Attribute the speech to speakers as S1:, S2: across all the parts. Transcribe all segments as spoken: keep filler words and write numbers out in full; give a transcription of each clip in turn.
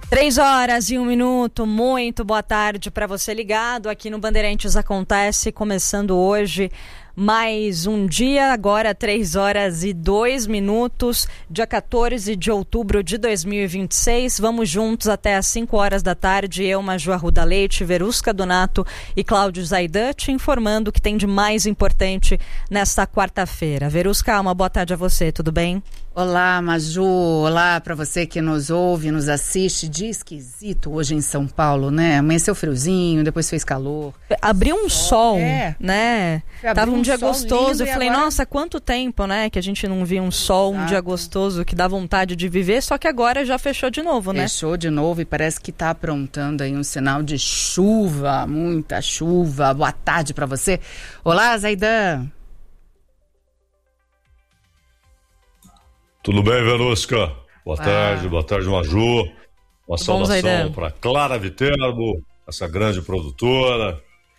S1: Três horas e um minuto, muito boa tarde para você ligado aqui no Bandeirantes Acontece, começando hoje mais um dia, agora três horas e dois minutos, dia quatorze de outubro de dois mil e vinte e seis. Vamos juntos até às cinco horas da tarde, eu, Maju Arruda Leite, Verusca Donato e Cláudio Zaidan, te informando o que tem de mais importante nesta quarta-feira. Verusca, uma boa tarde a você, tudo bem?
S2: Olá, Maju, olá para você que nos ouve, nos assiste. Dia esquisito hoje em São Paulo, né? Amanheceu friozinho, depois fez calor.
S1: Abriu um sol, sol
S2: é.
S1: né? Tava um, um dia gostoso, eu falei,
S2: agora...
S1: nossa, quanto tempo, né? Que a gente não via um sol, Exato. um dia gostoso, que dá vontade de viver, só que agora já fechou de novo, né?
S2: Fechou de novo e parece que tá aprontando aí um sinal de chuva, muita chuva. Boa tarde para você. Olá, Zaidan.
S3: Tudo bem, Verusca? Boa ah. tarde, boa tarde, Maju. Uma saudação para Clara Viterbo, essa grande produtora,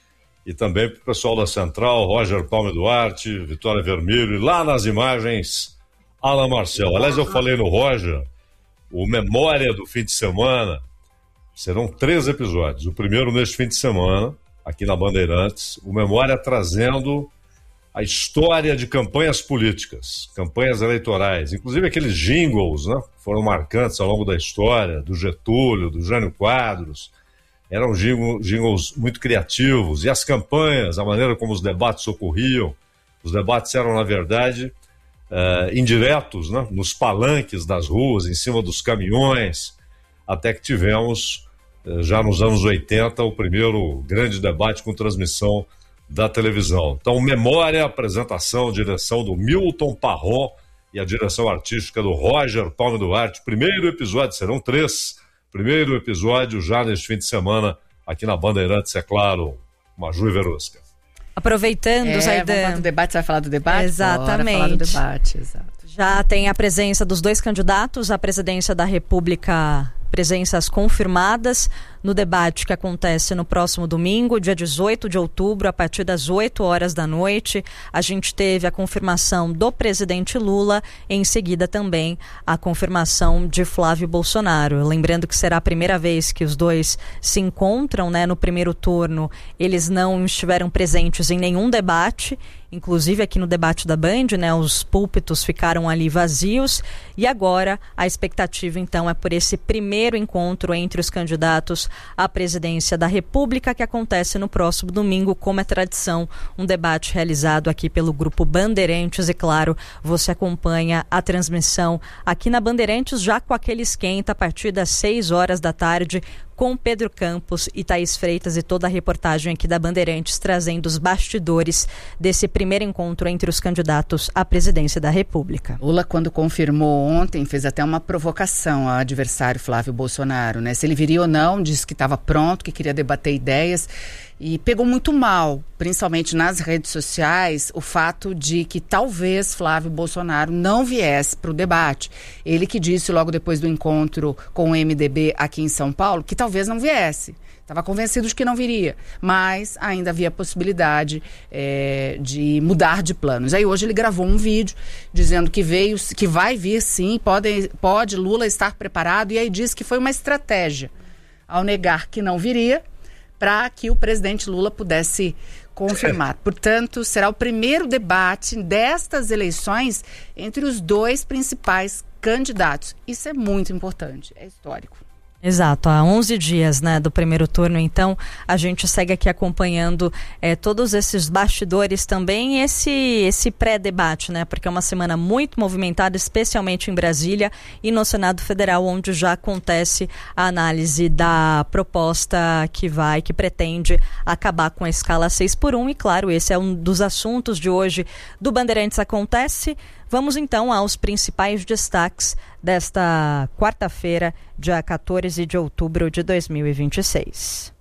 S3: e também para o pessoal da Central, Roger Palme Duarte, Vitória Vermelho, e lá nas imagens, Alan Marcel. Aliás, eu falei no Roger, o Memória do fim de semana, serão três episódios. O primeiro neste fim de semana, aqui na Bandeirantes, o Memória trazendo a história de campanhas políticas, campanhas eleitorais, inclusive aqueles jingles, né, que foram marcantes ao longo da história, do Getúlio, do Jânio Quadros, eram jingles muito criativos, e as campanhas, a maneira como os debates ocorriam, os debates eram, na verdade, eh, indiretos, né, nos palanques das ruas, em cima dos caminhões, até que tivemos, eh, já nos anos oitenta, o primeiro grande debate com transmissão da televisão. Então, memória, apresentação, direção do Milton Parron e a direção artística do Roger Palme Duarte. Primeiro episódio, serão três. Primeiro episódio já neste fim de semana, aqui na Bandeirantes, é claro, Maju e Verusca.
S1: Aproveitando,
S2: é,
S1: Zaidan.
S2: Vamos falar do debate, você vai falar do debate?
S1: Exatamente.
S2: Bora falar do debate, exato.
S1: Já tem a presença dos dois candidatos à presidência da República, presenças confirmadas no debate que acontece no próximo domingo, dia dezoito de outubro, a partir das oito horas da noite. A gente teve a confirmação do presidente Lula, em seguida também a confirmação de Flávio Bolsonaro. Lembrando que será a primeira vez que os dois se encontram, né? No primeiro turno, eles não estiveram presentes em nenhum debate, inclusive aqui no debate da Band, né? Os púlpitos ficaram ali vazios, e agora a expectativa então é por esse primeiro encontro entre os candidatos à presidência da República, que acontece no próximo domingo, como é tradição, um debate realizado aqui pelo Grupo Bandeirantes, e claro, você acompanha a transmissão aqui na Bandeirantes já com aquele esquenta a partir das seis horas da tarde, com Pedro Campos e Thaís Freitas e toda a reportagem aqui da Bandeirantes trazendo os bastidores desse primeiro encontro entre os candidatos à presidência da República.
S2: Lula, quando confirmou ontem, fez até uma provocação ao adversário Flávio Bolsonaro, né? Se ele viria ou não, disse que estava pronto, que queria debater ideias, e pegou muito mal, principalmente nas redes sociais, o fato de que talvez Flávio Bolsonaro não viesse para o debate. Ele que disse logo depois do encontro com o M D B aqui em São Paulo que talvez não viesse. Estava convencido de que não viria, mas ainda havia possibilidade é, de mudar de planos. Aí hoje ele gravou um vídeo dizendo que veio, que vai vir sim, pode, pode Lula estar preparado, e aí disse que foi uma estratégia ao negar que não viria, para que o presidente Lula pudesse confirmar. Portanto, será o primeiro debate destas eleições entre os dois principais candidatos. Isso é muito importante, é histórico.
S1: Exato, há onze dias, né, do primeiro turno, então a gente segue aqui acompanhando é, todos esses bastidores também, esse, esse pré-debate, né, porque é uma semana muito movimentada, especialmente em Brasília e no Senado Federal, onde já acontece a análise da proposta que vai, que pretende acabar com a escala seis por um, e claro, esse é um dos assuntos de hoje do Bandeirantes Acontece. Vamos então aos principais destaques desta quarta-feira, dia quatorze de outubro de dois mil e vinte e seis.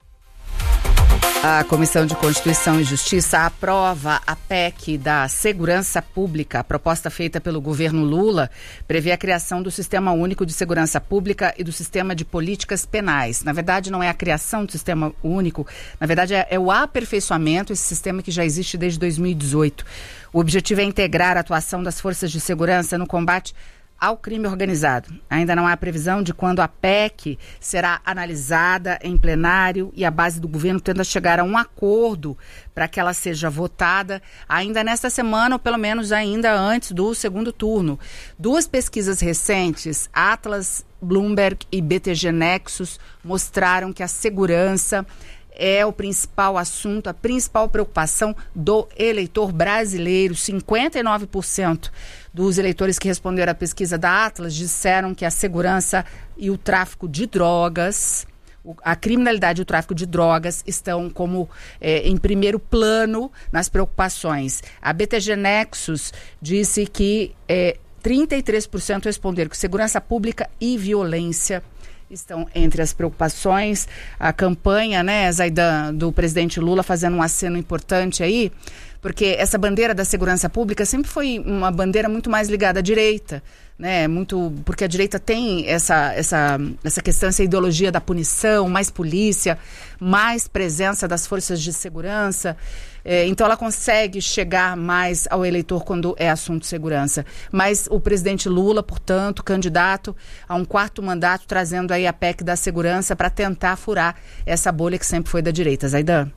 S2: A Comissão de Constituição e Justiça aprova a P E C da Segurança Pública. A proposta feita pelo governo Lula prevê a criação do Sistema Único de Segurança Pública e do Sistema de Políticas Penais. Na verdade, não é a criação do Sistema Único, na verdade é, é o aperfeiçoamento, esse sistema que já existe desde dois mil e dezoito. O objetivo é integrar a atuação das forças de segurança no combate ao crime organizado. Ainda não há previsão de quando a P E C será analisada em plenário e a base do governo tenta chegar a um acordo para que ela seja votada ainda nesta semana, ou pelo menos ainda antes do segundo turno. Duas pesquisas recentes, Atlas, Bloomberg e B T G Nexus, mostraram que a segurança é o principal assunto, a principal preocupação do eleitor brasileiro. cinquenta e nove por cento dos eleitores que responderam à pesquisa da Atlas disseram que a segurança e o tráfico de drogas, a criminalidade e o tráfico de drogas estão como é, em primeiro plano nas preocupações. A B T G Nexus disse que é, trinta e três por cento responderam que segurança pública e violência estão entre as preocupações. A campanha, né, Zaidan, do presidente Lula fazendo um aceno importante aí, porque essa bandeira da segurança pública sempre foi uma bandeira muito mais ligada à direita, né, muito, porque a direita tem essa, essa, essa questão, essa ideologia da punição, mais polícia, mais presença das forças de segurança. É, então ela consegue chegar mais ao eleitor quando é assunto de segurança. Mas o presidente Lula, portanto, candidato a um quarto mandato, trazendo aí a P E C da segurança para tentar furar essa bolha que sempre foi da direita. Zaidan?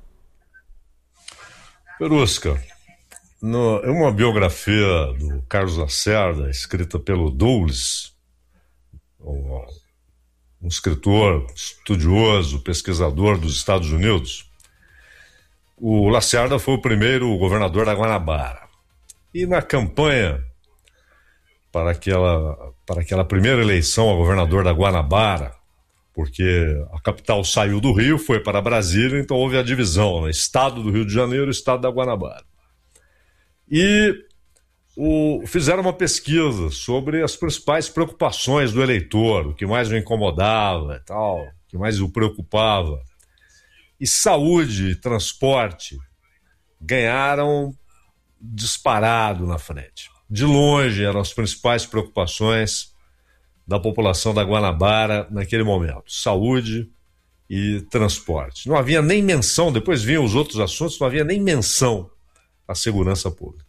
S3: Perusca, no, é uma biografia do Carlos Lacerda, escrita pelo Douglas, um, um escritor, estudioso, pesquisador dos Estados Unidos. O Lacerda foi o primeiro governador da Guanabara. E na campanha para aquela, para aquela primeira eleição a governador da Guanabara, porque a capital saiu do Rio, foi para Brasília, então houve a divisão, né? Estado do Rio de Janeiro e Estado da Guanabara. E o, fizeram uma pesquisa sobre as principais preocupações do eleitor, o que mais o incomodava e tal, o que mais o preocupava. E saúde e transporte ganharam disparado na frente. De longe eram as principais preocupações da população da Guanabara naquele momento. Saúde e transporte. Não havia nem menção, depois vinham os outros assuntos, não havia nem menção à segurança pública.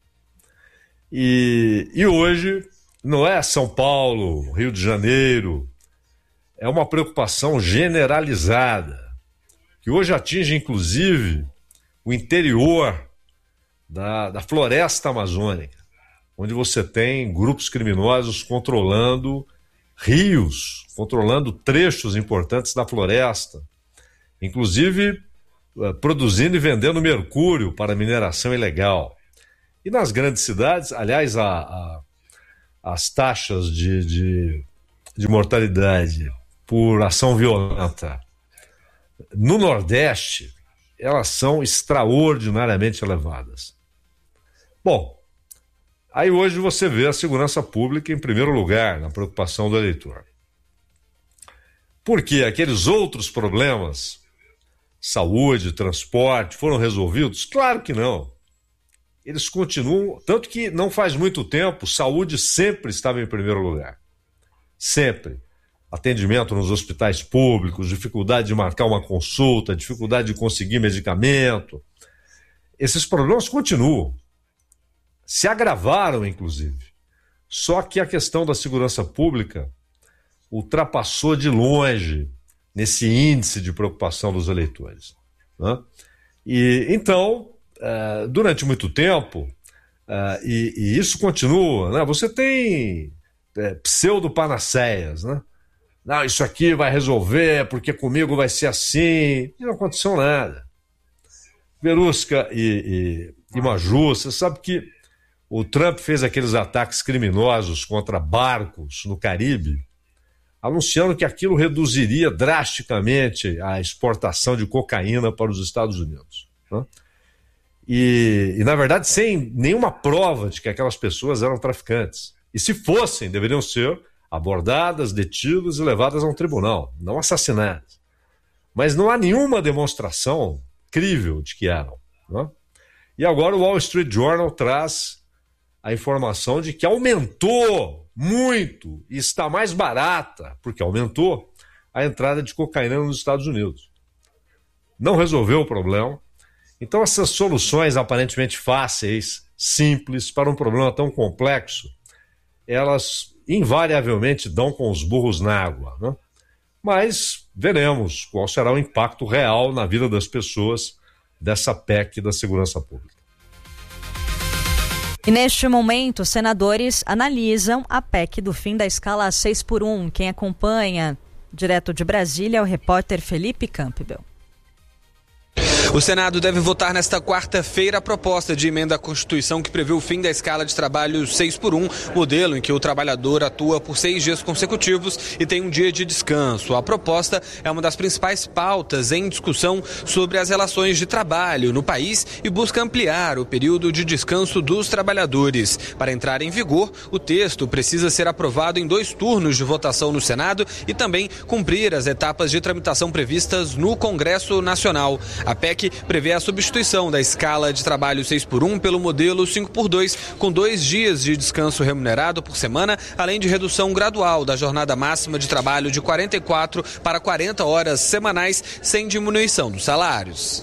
S3: E, e hoje não é São Paulo, Rio de Janeiro, é uma preocupação generalizada, que hoje atinge, inclusive, o interior da, da floresta amazônica, onde você tem grupos criminosos controlando rios, controlando trechos importantes da floresta, inclusive uh, produzindo e vendendo mercúrio para mineração ilegal. E nas grandes cidades, aliás, a, a, as taxas de, de, de mortalidade por ação violenta no Nordeste, elas são extraordinariamente elevadas. Bom, aí hoje você vê a segurança pública em primeiro lugar na preocupação do eleitor. Porque aqueles outros problemas, saúde, transporte, foram resolvidos? Claro que não. Eles continuam, tanto que não faz muito tempo, saúde sempre estava em primeiro lugar. Sempre. Atendimento nos hospitais públicos, dificuldade de marcar uma consulta, dificuldade de conseguir medicamento. Esses problemas continuam. Se agravaram, inclusive. Só que a questão da segurança pública ultrapassou de longe nesse índice de preocupação dos eleitores, né? E então, uh, durante muito tempo, uh, e, e isso continua, né? Você tem uh, pseudo-panaceias, né? Não, isso aqui vai resolver, porque comigo vai ser assim. E não aconteceu nada. Verusca e, e, e Maju, você sabe que o Trump fez aqueles ataques criminosos contra barcos no Caribe, anunciando que aquilo reduziria drasticamente a exportação de cocaína para os Estados Unidos, né? E, e, na verdade, sem nenhuma prova de que aquelas pessoas eram traficantes. E se fossem, deveriam ser abordadas, detidas e levadas a um tribunal, não assassinadas. Mas não há nenhuma demonstração crível de que eram, né? E agora o Wall Street Journal traz a informação de que aumentou muito e está mais barata, porque aumentou a entrada de cocaína nos Estados Unidos. Não resolveu o problema. Então essas soluções aparentemente fáceis, simples, para um problema tão complexo, elas invariavelmente dão com os burros na água, né? Mas veremos qual será o impacto real na vida das pessoas dessa P E C da segurança pública.
S1: E neste momento, os senadores analisam a P E C do fim da escala seis por um. Quem acompanha direto de Brasília é o repórter Felipe Campbell.
S4: O Senado deve votar nesta quarta-feira a proposta de emenda à Constituição que prevê o fim da escala de trabalho seis por um, modelo em que o trabalhador atua por seis dias consecutivos e tem um dia de descanso. A proposta é uma das principais pautas em discussão sobre as relações de trabalho no país e busca ampliar o período de descanso dos trabalhadores. Para entrar em vigor, o texto precisa ser aprovado em dois turnos de votação no Senado e também cumprir as etapas de tramitação previstas no Congresso Nacional. A P E C prevê a substituição da escala de trabalho seis por um pelo modelo cinco por dois, com dois dias de descanso remunerado por semana, além de redução gradual da jornada máxima de trabalho de quarenta e quatro para quarenta horas semanais, sem diminuição dos salários.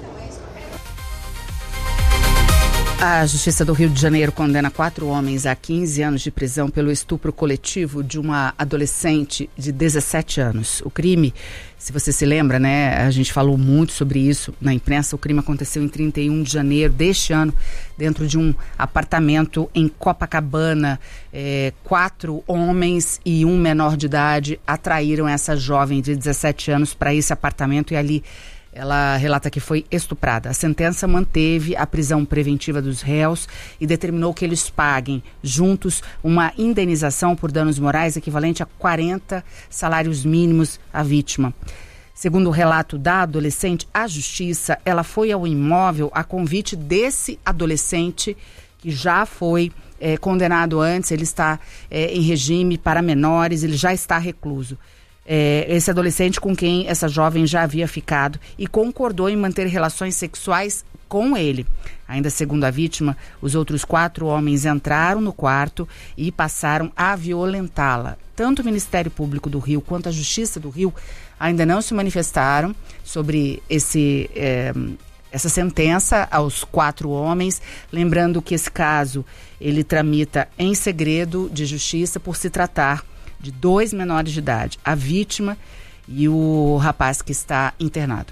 S2: A Justiça do Rio de Janeiro condena quatro homens a quinze anos de prisão pelo estupro coletivo de uma adolescente de dezessete anos. O crime, se você se lembra, né, a gente falou muito sobre isso na imprensa, o crime aconteceu em trinta e um de janeiro deste ano, dentro de um apartamento em Copacabana. É, quatro homens e um menor de idade atraíram essa jovem de dezessete anos para esse apartamento e ali ela relata que foi estuprada. A sentença manteve a prisão preventiva dos réus e determinou que eles paguem juntos uma indenização por danos morais equivalente a quarenta salários mínimos à vítima. Segundo o relato da adolescente, a justiça ela foi ao imóvel a convite desse adolescente que já foi é, condenado antes. Ele está é, em regime para menores, ele já está recluso. É, esse adolescente com quem essa jovem já havia ficado e concordou em manter relações sexuais com ele. Ainda segundo a vítima, os outros quatro homens entraram no quarto e passaram a violentá-la. Tanto o Ministério Público do Rio quanto a Justiça do Rio ainda não se manifestaram sobre esse, é, essa sentença aos quatro homens, lembrando que esse caso ele tramita em segredo de justiça por se tratar de dois menores de idade, a vítima e o rapaz que está internado.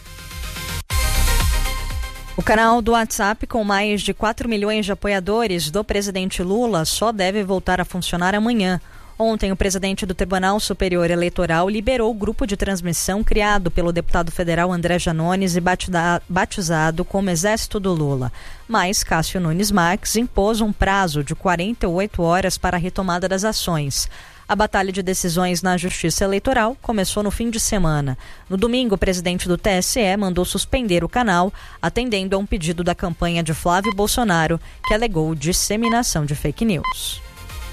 S1: O canal do WhatsApp, com mais de quatro milhões de apoiadores do presidente Lula, só deve voltar a funcionar amanhã. Ontem, o presidente do Tribunal Superior Eleitoral liberou o grupo de transmissão criado pelo deputado federal André Janones e batizado como Exército do Lula. Mas Cássio Nunes Marques impôs um prazo de quarenta e oito horas para a retomada das ações. A batalha de decisões na Justiça Eleitoral começou no fim de semana. No domingo, o presidente do T S E mandou suspender o canal, atendendo a um pedido da campanha de Flávio Bolsonaro, que alegou disseminação de fake news.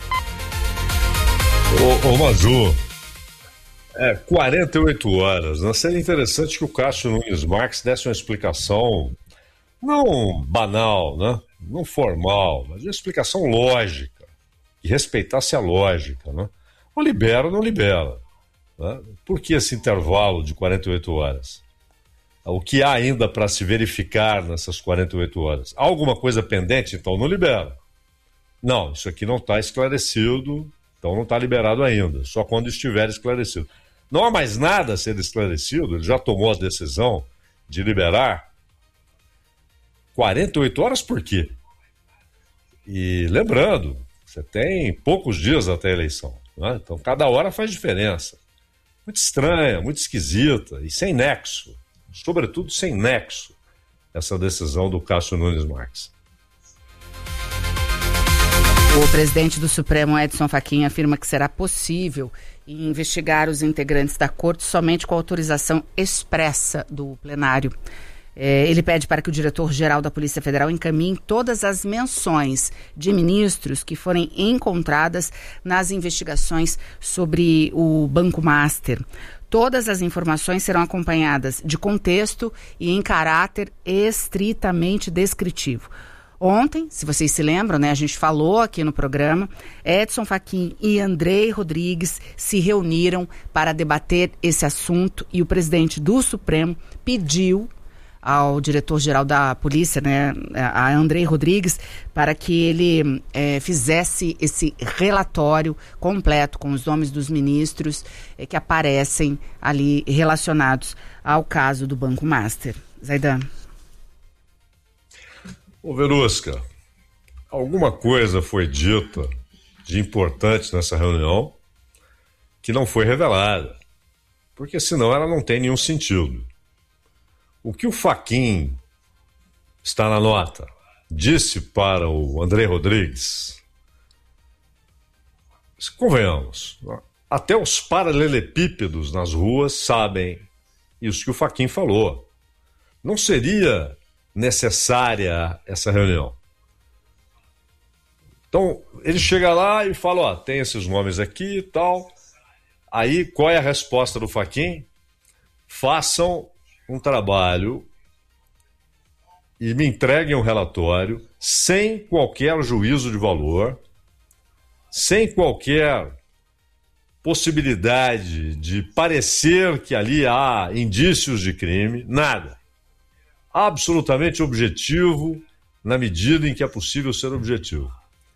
S3: Ô, ô Maju, é, quarenta e oito horas, né? Seria interessante que o Cássio Nunes Marques desse uma explicação não banal, né? Não formal, mas uma explicação lógica, que respeitasse a lógica, né? Ou libera ou não libera, né? Por que esse intervalo de quarenta e oito horas? O que há ainda para se verificar nessas quarenta e oito horas? Há alguma coisa pendente? Então não libera. Não, isso aqui não está esclarecido, então não está liberado ainda, só quando estiver esclarecido. Não há mais nada a ser esclarecido, ele já tomou a decisão de liberar. quarenta e oito horas por quê? E lembrando, você tem poucos dias até a eleição, né? Então cada hora faz diferença. Muito estranha, muito esquisita e sem nexo, sobretudo sem nexo, essa decisão do Cássio Nunes Marques.
S2: O presidente do Supremo, Edson Fachin, afirma que será possível investigar os integrantes da corte somente com autorização expressa do plenário. É, ele pede para que o diretor-geral da Polícia Federal encaminhe todas as menções de ministros que forem encontradas nas investigações sobre o Banco Master. Todas as informações serão acompanhadas de contexto e em caráter estritamente descritivo. Ontem, se vocês se lembram, né, a gente falou aqui no programa, Edson Fachin e Andrei Rodrigues se reuniram para debater esse assunto e o presidente do Supremo pediu ao diretor-geral da polícia, né, a Andrei Rodrigues, para que ele é, fizesse esse relatório completo com os nomes dos ministros é, que aparecem ali relacionados ao caso do Banco Master. Zaidan.
S3: Ô Verusca, alguma coisa foi dita de importante nessa reunião que não foi revelada, porque senão ela não tem nenhum sentido. O que o Fachin, está na nota, disse para o Andrei Rodrigues, convenhamos, até os paralelepípedos nas ruas sabem isso que o Fachin falou. Não seria necessária essa reunião. Então, ele chega lá e fala, ó, tem esses nomes aqui e tal. Aí, qual é a resposta do Fachin? Façam um trabalho e me entreguem um relatório sem qualquer juízo de valor, sem qualquer possibilidade de parecer que ali há indícios de crime, nada. Absolutamente objetivo, na medida em que é possível ser objetivo.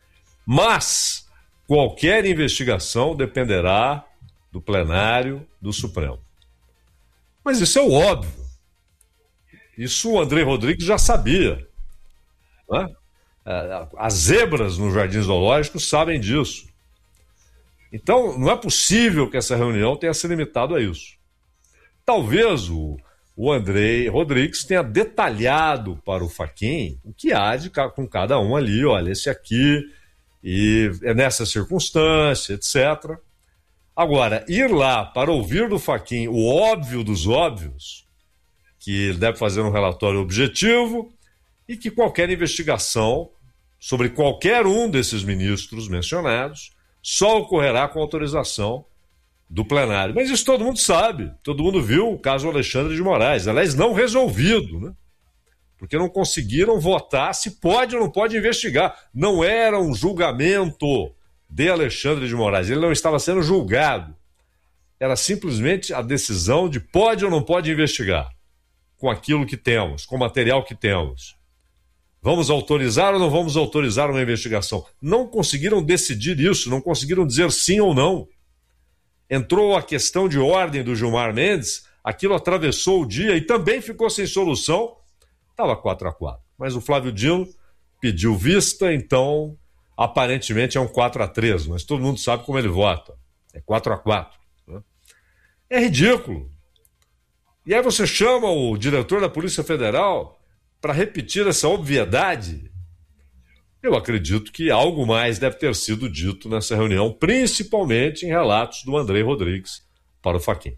S3: Mas qualquer investigação dependerá do plenário do Supremo. Mas isso é o óbvio. Isso o Andrei Rodrigues já sabia. Né? As zebras no Jardim Zoológico sabem disso. Então, não é possível que essa reunião tenha se limitado a isso. Talvez o, o Andrei Rodrigues tenha detalhado para o Fachin o que há de, com cada um ali. Olha, esse aqui, e é nessa circunstância, etcétera. Agora, ir lá para ouvir do Fachin o óbvio dos óbvios, que ele deve fazer um relatório objetivo e que qualquer investigação sobre qualquer um desses ministros mencionados só ocorrerá com autorização do plenário. Mas isso todo mundo sabe, todo mundo viu o caso Alexandre de Moraes, aliás, não resolvido, né? Porque não conseguiram votar se pode ou não pode investigar. Não era um julgamento de Alexandre de Moraes, ele não estava sendo julgado. Era simplesmente a decisão de pode ou não pode investigar com aquilo que temos, com o material que temos. Vamos autorizar ou não vamos autorizar uma investigação? Não conseguiram decidir isso, não conseguiram dizer sim ou não. Entrou a questão de ordem do Gilmar Mendes, aquilo atravessou o dia e também ficou sem solução. Estava quatro a quatro. Mas o Flávio Dino pediu vista, então aparentemente é um quatro a três, mas todo mundo sabe como ele vota. É quatro a quatro. Né? É ridículo. E aí você chama o diretor da Polícia Federal para repetir essa obviedade. Eu acredito que algo mais deve ter sido dito nessa reunião, principalmente em relatos do Andrei Rodrigues para o Fachin.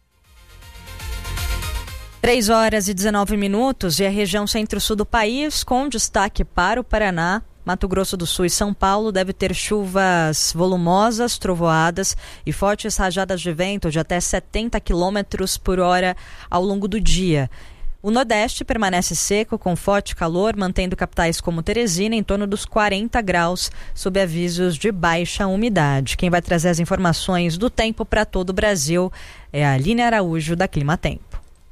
S1: três horas e dezenove minutos e a região centro-sul do país, com destaque para o Paraná, Mato Grosso do Sul e São Paulo, deve ter chuvas volumosas, trovoadas e fortes rajadas de vento de até setenta quilômetros por hora ao longo do dia. O Nordeste permanece seco, com forte calor, mantendo capitais como Teresina em torno dos quarenta graus, sob avisos de baixa umidade. Quem vai trazer as informações do tempo para todo o Brasil é a Aline Araújo, da Clima Tempo.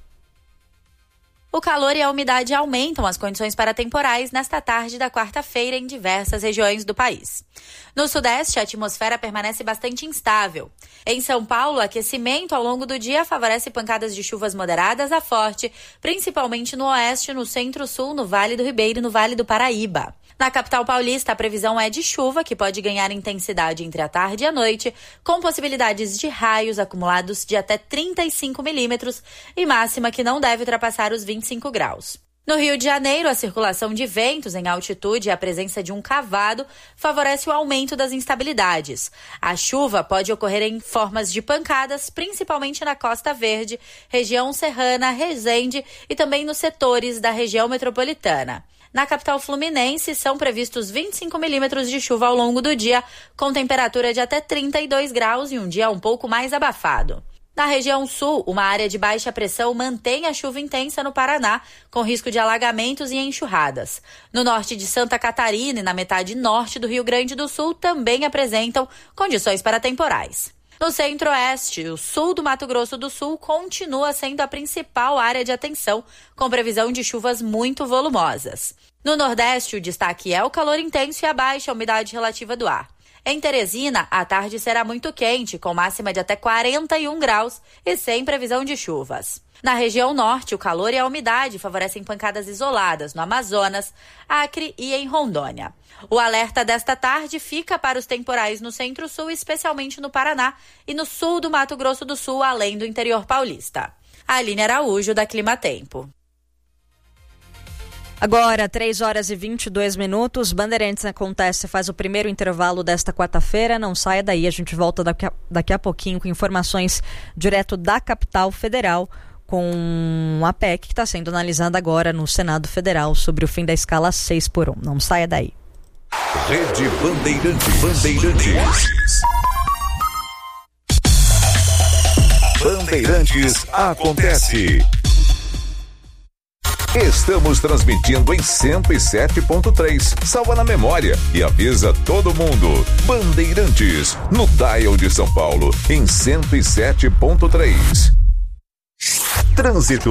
S5: O calor e a umidade aumentam as condições para temporais nesta tarde da quarta-feira em diversas regiões do país. No Sudeste, a atmosfera permanece bastante instável. Em São Paulo, o aquecimento ao longo do dia favorece pancadas de chuvas moderadas a forte, principalmente no Oeste, no Centro-Sul, no Vale do Ribeira e no Vale do Paraíba. Na capital paulista, a previsão é de chuva, que pode ganhar intensidade entre a tarde e a noite, com possibilidades de raios acumulados de até trinta e cinco milímetros e máxima que não deve ultrapassar os vinte e cinco graus. No Rio de Janeiro, a circulação de ventos em altitude e a presença de um cavado favorece o aumento das instabilidades. A chuva pode ocorrer em formas de pancadas, principalmente na Costa Verde, região serrana, Resende e também nos setores da região metropolitana. Na capital fluminense, são previstos vinte e cinco milímetros de chuva ao longo do dia, com temperatura de até trinta e dois graus e um dia um pouco mais abafado. Na região sul, uma área de baixa pressão mantém a chuva intensa no Paraná, com risco de alagamentos e enxurradas. No norte de Santa Catarina e na metade norte do Rio Grande do Sul também apresentam condições para temporais. No centro-oeste, o sul do Mato Grosso do Sul continua sendo a principal área de atenção, com previsão de chuvas muito volumosas. No Nordeste, o destaque é o calor intenso e a baixa umidade relativa do ar. Em Teresina, a tarde será muito quente, com máxima de até quarenta e um graus e sem previsão de chuvas. Na região norte, o calor e a umidade favorecem pancadas isoladas no Amazonas, Acre e em Rondônia. O alerta desta tarde fica para os temporais no centro-sul, especialmente no Paraná e no sul do Mato Grosso do Sul, além do interior paulista. Aline Araújo, da Climatempo.
S1: Agora, três horas e vinte e dois minutos, Bandeirantes Acontece faz o primeiro intervalo desta quarta-feira. Não saia daí, a gente volta daqui a, daqui a pouquinho com informações direto da capital federal, com a P E C que está sendo analisada agora no Senado Federal sobre o fim da escala seis por um. Não saia daí.
S6: Rede Bandeirantes. Bandeirantes. Bandeirantes Acontece. Estamos transmitindo em cento e sete ponto três. Salva na memória e avisa todo mundo. Bandeirantes, no dial de São Paulo, em cento e sete ponto três. Trânsito.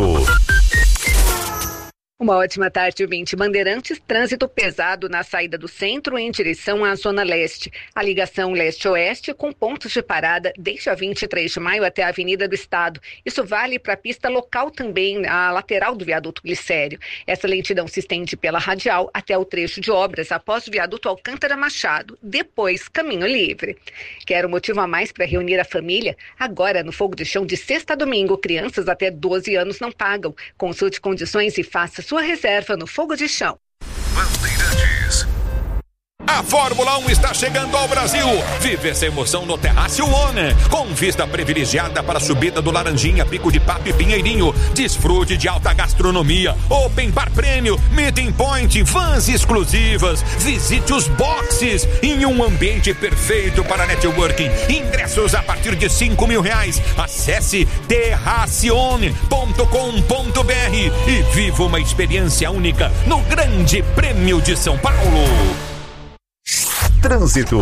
S7: Uma ótima tarde, ouvinte. Bandeirantes, trânsito pesado na saída do centro em direção à Zona Leste. A ligação leste-oeste com pontos de parada desde a vinte e três de maio até a Avenida do Estado. Isso vale para a pista local também, a lateral do viaduto Glicério. Essa lentidão se estende pela radial até o trecho de obras após o viaduto Alcântara Machado, depois Caminho Livre. Quer um motivo a mais para reunir a família? Agora, no Fogo de Chão de sexta a domingo, crianças até doze anos não pagam. Consulte condições e faça sua reserva no Fogo de Chão.
S6: Bandeirantes.
S8: A Fórmula um está chegando ao Brasil. Vive essa emoção no Terraço One, com vista privilegiada para a subida do Laranjinha, Pico de Papo e Pinheirinho. Desfrute de alta gastronomia, Open Bar Prêmio, Meeting Point, vans exclusivas. Visite os boxes em um ambiente perfeito para networking. Ingressos a partir de cinco mil reais. Acesse terracione ponto com ponto br e viva uma experiência única no Grande Prêmio de São Paulo.
S6: Trânsito.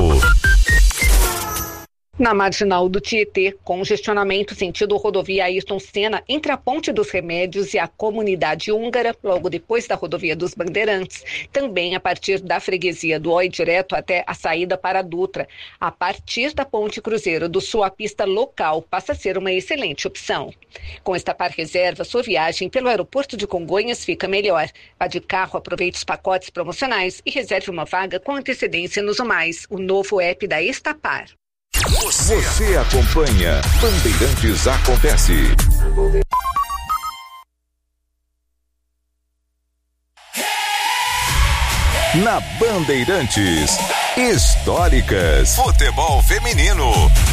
S7: Na marginal do Tietê, congestionamento sentido rodovia Ayrton Senna entre a Ponte dos Remédios e a Comunidade Húngara, logo depois da rodovia dos Bandeirantes. Também a partir da freguesia do Oi direto até a saída para a Dutra. A partir da Ponte Cruzeiro do Sul, a pista local passa a ser uma excelente opção. Com Estapar Reserva, sua viagem pelo aeroporto de Congonhas fica melhor. Vá de carro, aproveite os pacotes promocionais e reserve uma vaga com antecedência nos Mais, o novo app da Estapar.
S6: Você, Você acompanha Bandeirantes Acontece. Na Bandeirantes, históricas. Futebol feminino.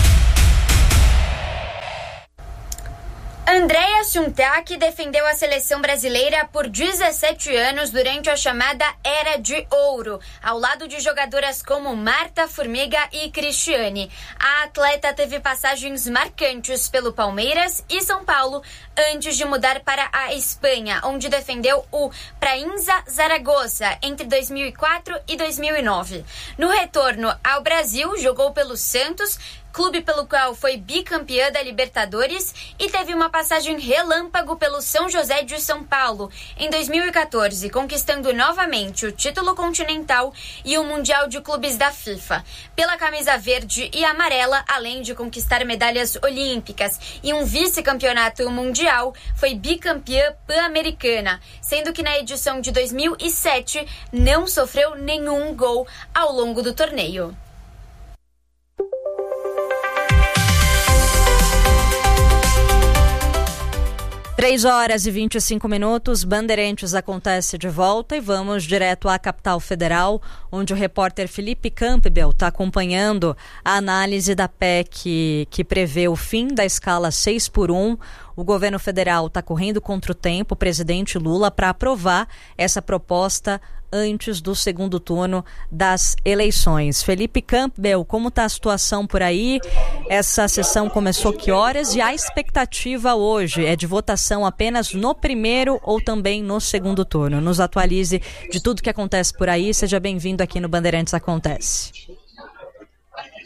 S9: Andréa Suntak defendeu a seleção brasileira por dezessete anos durante a chamada Era de Ouro, ao lado de jogadoras como Marta, Formiga e Cristiane. A atleta teve passagens marcantes pelo Palmeiras e São Paulo, antes de mudar para a Espanha, onde defendeu o Prainza Zaragoza entre dois mil e quatro e dois mil e nove. No retorno ao Brasil, jogou pelo Santos, clube pelo qual foi bicampeã da Libertadores e teve uma passagem relâmpago pelo São José de São Paulo em dois mil e quatorze, conquistando novamente o título continental e o Mundial de Clubes da FIFA. Pela camisa verde e amarela, além de conquistar medalhas olímpicas e um vice-campeonato mundial, foi bicampeã pan-americana, sendo que na edição de dois mil e sete não sofreu nenhum gol ao longo do torneio.
S1: três horas e vinte e cinco minutos, Bandeirantes Acontece de volta e vamos direto à capital federal, onde o repórter Felipe Campbell está acompanhando a análise da P E C que prevê o fim da escala seis por um. O governo federal está correndo contra o tempo, o presidente Lula, para aprovar essa proposta antes do segundo turno das eleições. Felipe Campbell, como está a situação por aí? Essa sessão começou que horas e a expectativa hoje é de votação apenas no primeiro ou também no segundo turno? Nos atualize de tudo que acontece por aí. Seja bem-vindo aqui no Bandeirantes Acontece.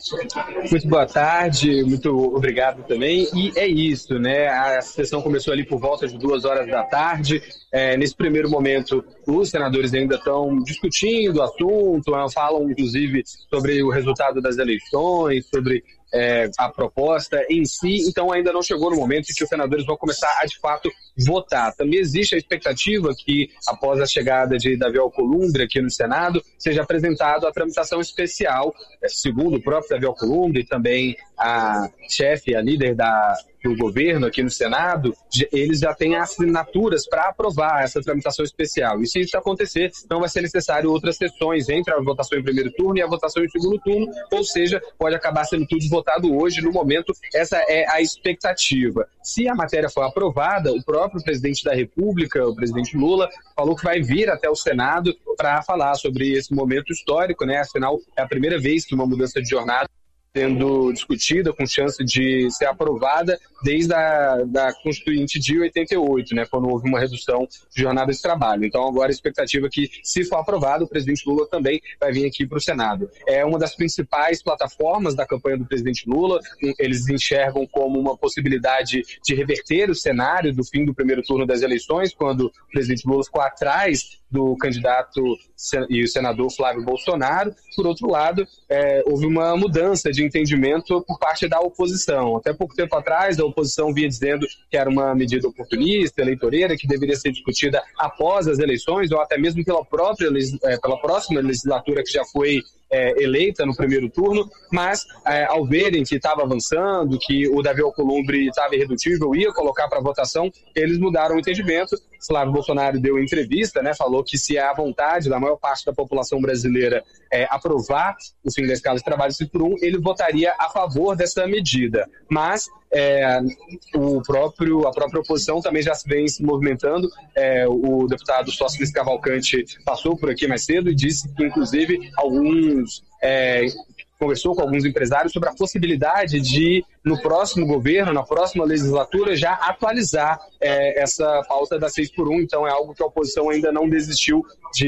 S10: Muito boa tarde, muito obrigado também. E é isso, né? A sessão começou ali por volta de duas horas da tarde. É, nesse primeiro momento, os senadores ainda estão discutindo o assunto, falam inclusive sobre o resultado das eleições, sobre é, a proposta em si. Então ainda não chegou no momento em que os senadores vão começar a, de fato, votar. Também existe a expectativa que, após a chegada de Davi Alcolumbre aqui no Senado, seja apresentado a tramitação especial, segundo o próprio Davi Alcolumbre e também a chefe, a líder da, do governo aqui no Senado, eles já têm assinaturas para aprovar essa tramitação especial. E se isso acontecer, não vai ser necessário outras sessões entre a votação em primeiro turno e a votação em segundo turno, ou seja, pode acabar sendo tudo votado hoje. No momento, essa é a expectativa. Se a matéria for aprovada, o próprio presidente da República, o presidente Lula, falou que vai vir até o Senado para falar sobre esse momento histórico, né? Afinal, é a primeira vez que uma mudança de jornada sendo discutida com chance de ser aprovada desde a da Constituinte de oitenta e oito, né, quando houve uma redução de jornada de trabalho. Então agora a expectativa é que, se for aprovado, o presidente Lula também vai vir aqui para o Senado. É uma das principais plataformas da campanha do presidente Lula. Eles enxergam como uma possibilidade de reverter o cenário do fim do primeiro turno das eleições, quando o presidente Lula ficou atrás do candidato e o senador Flávio Bolsonaro. Por outro lado, é, houve uma mudança de entendimento por parte da oposição. Até pouco tempo atrás, a oposição vinha dizendo que era uma medida oportunista, eleitoreira, que deveria ser discutida após as eleições, ou até mesmo pela própria, é, pela próxima legislatura que já foi É, eleita no primeiro turno, mas é, ao verem que estava avançando, que o Davi Alcolumbre estava irredutível, ia colocar para votação, eles mudaram o entendimento. Flávio Bolsonaro deu entrevista, né, falou que se é a vontade da maior parte da população brasileira é, aprovar o fim da escala de trabalho seis por um, ele votaria a favor dessa medida. Mas é, o próprio, a própria oposição também já vem se movimentando. É, o deputado Sócrates Cavalcante passou por aqui mais cedo e disse que, inclusive, alguns é, conversou com alguns empresários sobre a possibilidade de, no próximo governo, na próxima legislatura, já atualizar é, essa pauta da seis por um. Então é algo que a oposição ainda não desistiu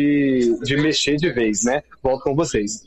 S10: de, de mexer de vez, né? Volto com vocês.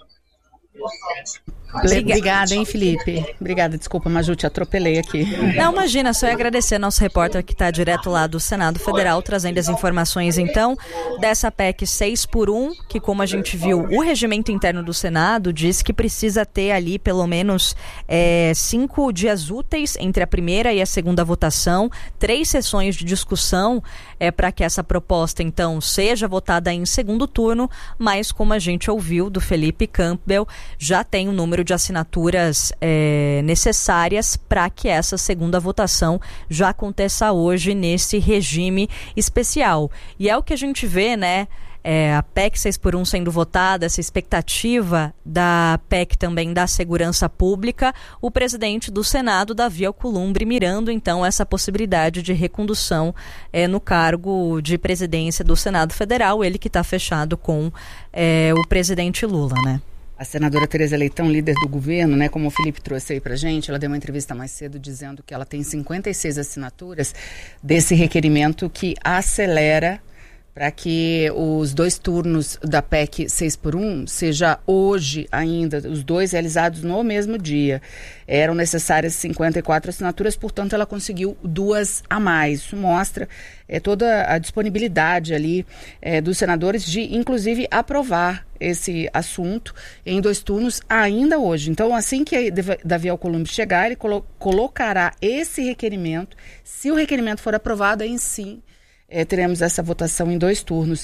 S2: Obrigada, hein, Felipe? Obrigada, desculpa, Maju, te atropelei aqui.
S1: Não, imagina, só ia agradecer ao nosso repórter que está direto lá do Senado Federal, trazendo as informações, então, dessa P E C seis por um, que, como a gente viu, o regimento interno do Senado diz que precisa ter ali pelo menos é, cinco dias úteis entre a primeira e a segunda votação, três sessões de discussão é, para que essa proposta, então, seja votada em segundo turno, mas, como a gente ouviu do Felipe Campbell, já tem um número de assinaturas é, necessárias para que essa segunda votação já aconteça hoje nesse regime especial. E é o que a gente vê, né? É, a P E C seis por um sendo votada, essa expectativa da P E C também da segurança pública, o presidente do Senado, Davi Alcolumbre, mirando então essa possibilidade de recondução é, no cargo de presidência do Senado Federal, ele que está fechado com é, o presidente Lula, né?
S2: A senadora Tereza Leitão, líder do governo, né, como o Felipe trouxe aí pra gente, ela deu uma entrevista mais cedo dizendo que ela tem cinquenta e seis assinaturas desse requerimento que acelera para que os dois turnos da P E C seis por um seja hoje ainda, os dois realizados no mesmo dia. Eram necessárias cinquenta e quatro assinaturas, portanto ela conseguiu duas a mais. Isso mostra é, toda a disponibilidade ali é, dos senadores de, inclusive, aprovar esse assunto em dois turnos ainda hoje. Então, assim que Davi Alcolumbre chegar, ele colo- colocará esse requerimento. Se o requerimento for aprovado, aí sim, É, teremos essa votação em dois turnos.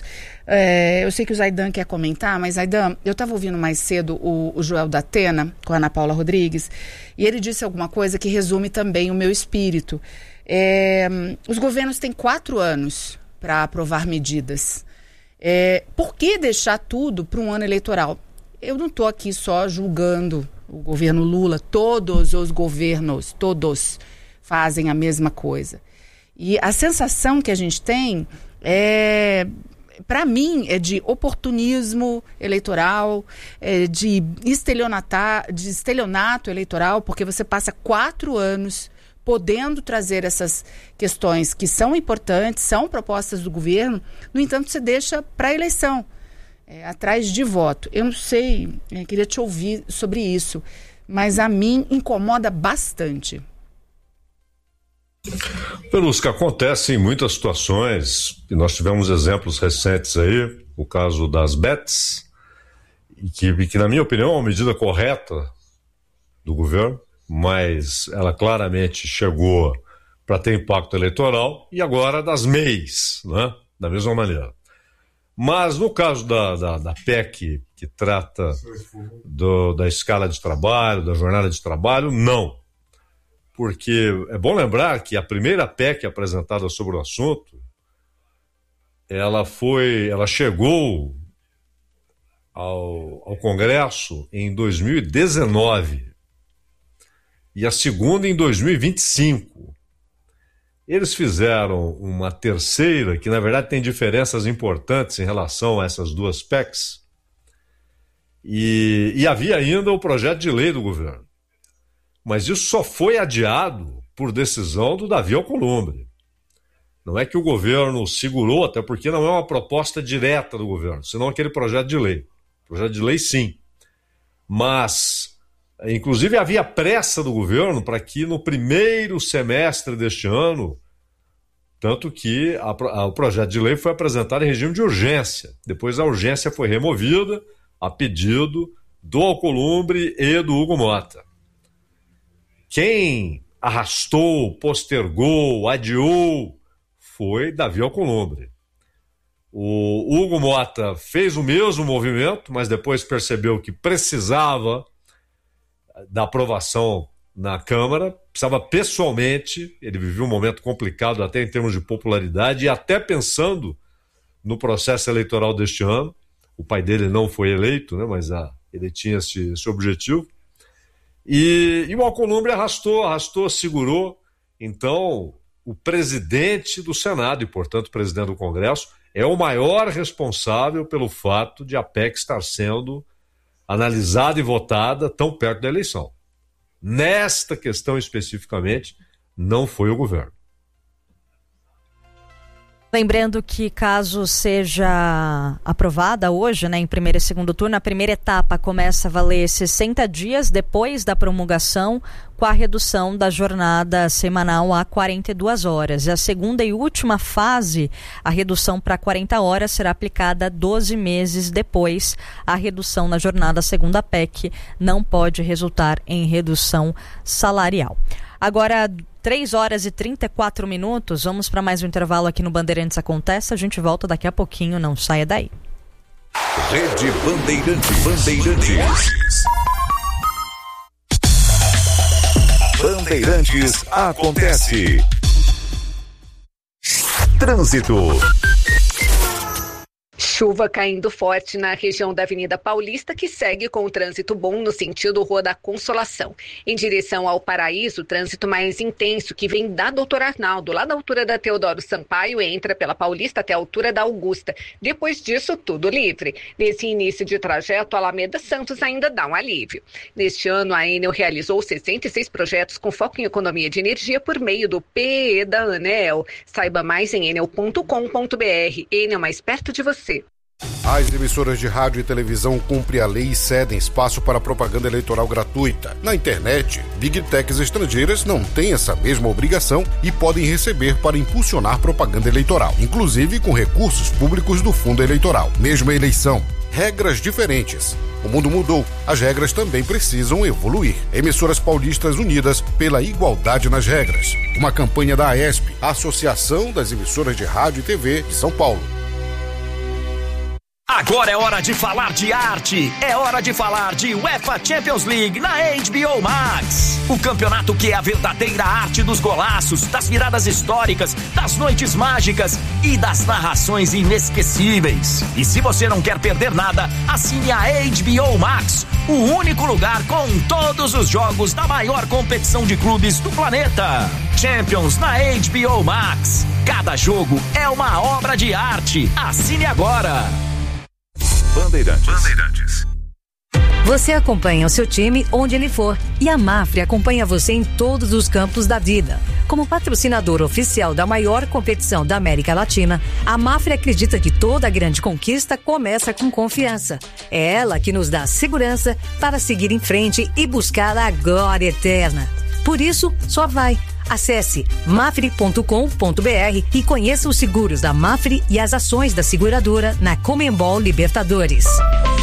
S2: É, eu sei que o Zaidan quer comentar, mas Zaidan, eu estava ouvindo mais cedo o, o Joel da Atena, com a Ana Paula Rodrigues, e ele disse alguma coisa que resume também o meu espírito. É, os governos têm quatro anos para aprovar medidas. É, por que deixar tudo para um ano eleitoral? Eu não estou aqui só julgando o governo Lula, todos os governos, todos fazem a mesma coisa. E a sensação que a gente tem, é, para mim, é de oportunismo eleitoral, é de, de estelionato eleitoral, porque você passa quatro anos podendo trazer essas questões que são importantes, são propostas do governo, no entanto, você deixa para a eleição, é, atrás de voto. Eu não sei, eu queria te ouvir sobre isso. mas a mim incomoda bastante.
S3: Pelusca, acontece em muitas situações, e nós tivemos exemplos recentes aí, o caso das bets, e que, que na minha opinião é uma medida correta do governo, mas ela claramente chegou para ter impacto eleitoral, e agora das M E Is, né? Da mesma maneira. Mas no caso da, da, da P E C, que trata do, da escala de trabalho, da jornada de trabalho, não. Porque é bom lembrar que a primeira P E C apresentada sobre o assunto, ela foi, ela chegou ao, ao Congresso em dois mil e dezenove e a segunda em dois mil e vinte e cinco. Eles fizeram uma terceira, que na verdade tem diferenças importantes em relação a essas duas P E Cs, e, e havia ainda o projeto de lei do governo. Mas isso só foi adiado por decisão do Davi Alcolumbre. Não é que o governo segurou, até porque não é uma proposta direta do governo, senão aquele projeto de lei. Projeto de lei, sim. Mas, inclusive, havia pressa do governo para que no primeiro semestre deste ano, tanto que a, a, o projeto de lei foi apresentado em regime de urgência. Depois a urgência foi removida a pedido do Alcolumbre e do Hugo Mota. Quem arrastou, postergou, adiou foi Davi Alcolumbre. O Hugo Mota fez o mesmo movimento, mas depois percebeu que precisava da aprovação na Câmara, precisava pessoalmente, ele viveu um momento complicado até em termos de popularidade, e até pensando no processo eleitoral deste ano. O pai dele não foi eleito, né, mas a, ele tinha esse, esse objetivo. E, e o Alcolumbre arrastou, arrastou, segurou. Então, o presidente do Senado, e portanto o presidente do Congresso, é o maior responsável pelo fato de a P E C estar sendo analisada e votada tão perto da eleição. Nesta questão especificamente, não foi o governo.
S1: Lembrando que caso seja aprovada hoje, né, em primeiro e segundo turno, a primeira etapa começa a valer sessenta dias depois da promulgação, com a redução da jornada semanal a quarenta e duas horas. E a segunda e última fase, a redução para quarenta horas, será aplicada doze meses depois. A redução na jornada, segundo a P E C, não pode resultar em redução salarial. Agora, três horas e trinta e quatro minutos, vamos para mais um intervalo aqui no Bandeirantes Acontece. A gente volta daqui a pouquinho, não saia daí.
S6: Rede Bandeirantes. Bandeirantes. Bandeirantes Acontece. Trânsito.
S7: Chuva caindo forte na região da Avenida Paulista, que segue com o trânsito bom no sentido Rua da Consolação. Em direção ao Paraíso, trânsito mais intenso que vem da Doutor Arnaldo, lá da altura da Teodoro Sampaio, entra pela Paulista até a altura da Augusta. Depois disso, tudo livre. Nesse início de trajeto, a Alameda Santos ainda dá um alívio. Neste ano, a Enel realizou sessenta e seis projetos com foco em economia de energia por meio do P E da ANEEL. Saiba mais em enel ponto com ponto b r. Enel, mais perto de você.
S11: As emissoras de rádio e televisão cumprem a lei e cedem espaço para propaganda eleitoral gratuita. Na internet, Big Techs estrangeiras não têm essa mesma obrigação e podem receber para impulsionar propaganda eleitoral, inclusive com recursos públicos do fundo eleitoral. Mesma eleição, regras diferentes. O mundo mudou, as regras também precisam evoluir. Emissoras paulistas unidas pela igualdade nas regras. Uma campanha da A E S P, Associação das Emissoras de Rádio e T V de São Paulo.
S12: Agora é hora de falar de arte, é hora de falar de UEFA Champions League na H B O Max. O campeonato que é a verdadeira arte dos golaços, das viradas históricas, das noites mágicas e das narrações inesquecíveis. E se você não quer perder nada, assine a H B O Max, o único lugar com todos os jogos da maior competição de clubes do planeta. Champions na H B O Max. Cada jogo é uma obra de arte. Assine agora.
S6: Bandeirantes. Bandeirantes.
S13: Você acompanha o seu time onde ele for e a Mafre acompanha você em todos os campos da vida. Como patrocinador oficial da maior competição da América Latina, a Mafre acredita que toda grande conquista começa com confiança. É ela que nos dá segurança para seguir em frente e buscar a glória eterna. Por isso, só vai. Acesse mafre ponto com ponto br e conheça os seguros da Mafre e as ações da seguradora na Conmebol Libertadores.